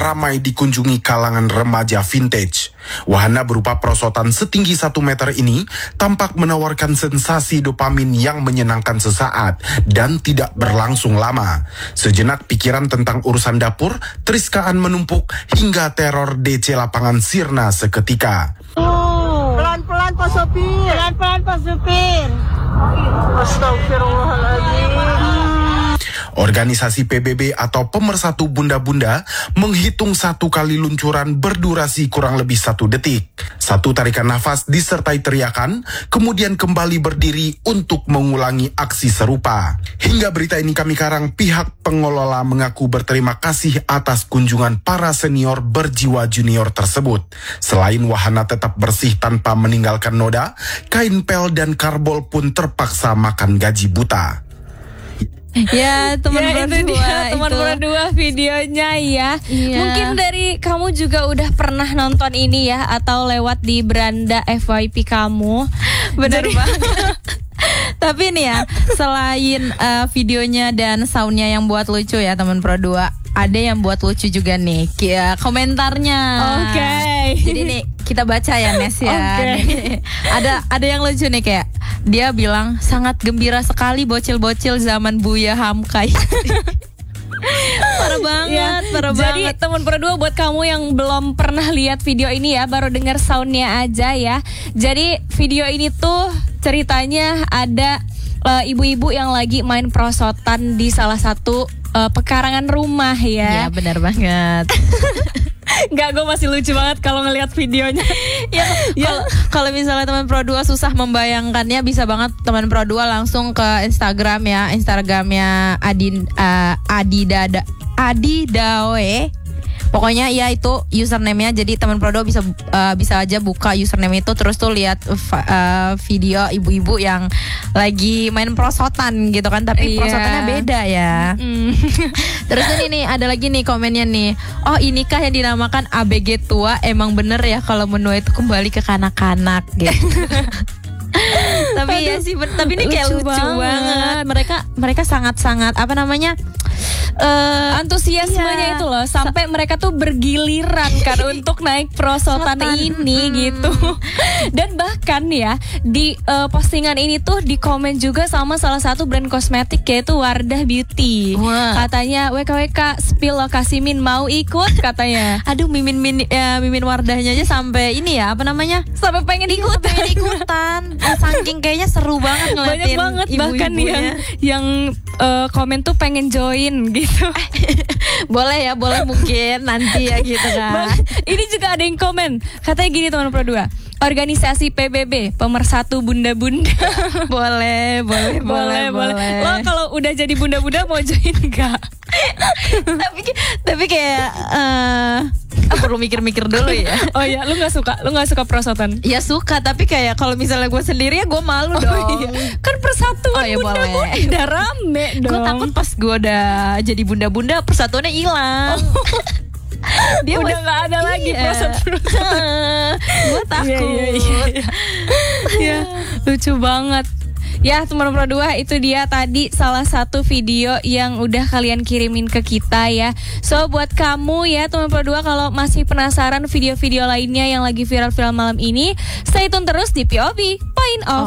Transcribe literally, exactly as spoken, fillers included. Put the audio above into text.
ramai dikunjungi kalangan remaja vintage. Wahana berupa perosotan setinggi satu meter ini tampak menawarkan sensasi dopamin yang menyenangkan sesaat dan tidak berlangsung lama. Sejenak pikiran tentang urusan dapur, teriskaan menumpuk hingga teror D C lapangan sirna seketika. Oh. Pelan-pelan Pak Sopir. Pelan-pelan Pak Sopir. Astagfirullahaladzim. Organisasi P B B atau Pemersatu Bunda-Bunda menghitung satu kali luncuran berdurasi kurang lebih satu detik. Satu tarikan nafas disertai teriakan, kemudian kembali berdiri untuk mengulangi aksi serupa. Hingga berita ini kami karang, pihak pengelola mengaku berterima kasih atas kunjungan para senior berjiwa junior tersebut. Selain wahana tetap bersih tanpa meninggalkan noda, kain pel dan karbol pun terpaksa makan gaji buta. Ya teman ya, berdua teman berdua videonya ya. Iya. Mungkin dari kamu juga udah pernah nonton ini ya, atau lewat di beranda F Y P kamu. Bener Jadi, banget. Tapi nih ya, selain uh, videonya dan soundnya yang buat lucu ya teman Pro dua, ada yang buat lucu juga nih, ya, komentarnya. Oke. Okay. Jadi nih kita baca ya Nes ya. Okay. ada ada yang lucu nih, kayak dia bilang sangat gembira sekali bocil-bocil zaman Buya Hamkai. Parah banget, ya, parah jadi, banget. Jadi teman berdua, buat kamu yang belum pernah lihat video ini ya, baru dengar soundnya aja ya. Jadi video ini tuh ceritanya ada uh, ibu-ibu yang lagi main perosotan di salah satu uh, pekarangan rumah ya. Ya benar banget. Enggak, gue masih lucu banget kalau ngelihat videonya. Ya, ya. Kalau misalnya teman Pro dua susah membayangkannya, bisa banget teman Pro dua langsung ke Instagram ya, Instagramnya Adi uh, Adi Dada Adi Dawe. Pokoknya ya itu username-nya. Jadi teman Pro dua bisa uh, bisa aja buka username itu, terus tuh lihat uh, video ibu-ibu yang lagi main perosotan gitu kan, tapi iya. perosotannya beda ya. Mm. Terus ini nih ada lagi nih komennya nih. Oh, inikah yang dinamakan A B G tua? Emang bener ya kalau menua itu kembali ke kanak-kanak gitu. Tapi Aduh, ya sih, tapi ini kayak lucu lucu, banget. banget. Mereka mereka sangat-sangat apa namanya? Uh, antusiasmenya iya. itu loh, sampai Sa- mereka tuh bergiliran kan untuk naik perosotan ini hmm. gitu. Dan bahkan ya di uh, postingan ini tuh di komen juga sama salah satu brand kosmetik, yaitu Wardah Beauty. Wah. Katanya W K W K spill lokasi Min mau ikut katanya. Aduh, mimin min ya, mimin Wardahnya aja sampai ini ya apa namanya? Sampai pengen ikut, pengen ikutan. Saking kayaknya seru banget ngeliatin banyak banget bahkan yang ibu-ibunya. yang uh, komen tuh pengen join gitu. Boleh ya, boleh mungkin nanti ya gitu kan. Ini juga ada yang komen, katanya gini teman Pro dua, organisasi P B B Pemersatu Bunda-Bunda. boleh, boleh, boleh, boleh. Lo kalau udah jadi bunda-bunda mau join enggak? tapi tapi kayak uh, perlu mikir-mikir dulu ya. Oh iya, lu nggak suka, lu nggak suka perosotan? Ya suka, tapi kayak kalau misalnya gue sendiri ya gue malu oh, dong. Iya. Kan persatuan oh, ya bunda-bunda udah rame dong. Gue takut pas gue udah jadi bunda-bunda persatuannya hilang. Oh. Dia udah nggak ada lagi iya. perosotan. Gue takut. Iya, iya, iya, iya. Ya, lucu banget. Ya teman Pro dua, itu dia tadi salah satu video yang udah kalian kirimin ke kita ya. So buat kamu ya teman Pro dua, kalau masih penasaran video-video lainnya yang lagi viral-viral malam ini, stay tune terus di P O V Point of